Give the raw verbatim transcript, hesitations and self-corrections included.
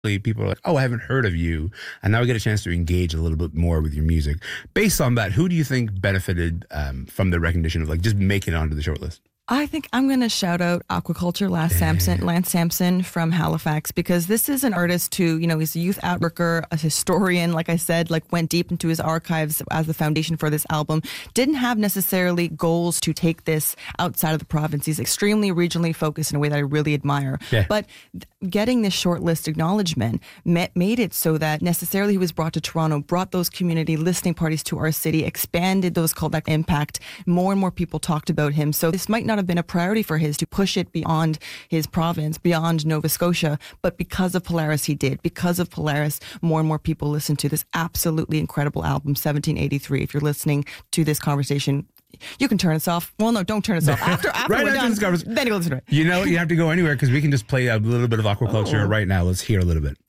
People are like, oh, I haven't heard of you. And now I get a chance to engage a little bit more with your music. Based on that, who do you think benefited um, from the recognition of like just making it onto the shortlist? I think I'm going to shout out Aquaculture, Lance Sampson, Lance Sampson from Halifax, because this is an artist who, you know, he's a youth outworker, a historian, like I said, like went deep into his archives as the foundation for this album. Didn't have necessarily goals to take this outside of the province. He's extremely regionally focused in a way that I really admire. Yeah. But getting this shortlist acknowledgement made it so that necessarily he was brought to Toronto, brought those community listening parties to our city, expanded those called that impact. More and more people talked about him. So this might not have been a priority for his to push it beyond his province, beyond Nova Scotia, but because of Polaris he did. Because of Polaris, more and more people listen to this absolutely incredible album, seventeen eighty-three. If you're listening to this conversation, you can turn us off. Well, no, don't turn us off. After, after right we're after done, this conversation, then you listen to it. You know, you have to go anywhere because we can just play a little bit of Aquaculture Uh-oh. right now. Let's hear a little bit.